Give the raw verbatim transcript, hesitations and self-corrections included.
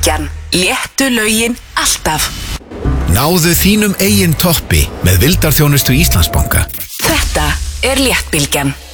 Léttbylgjan. Léttu lögin alltaf. Náðu þínum eigin toppi með vildarþjónustu Íslandsbanka. Þetta er Léttbylgjan.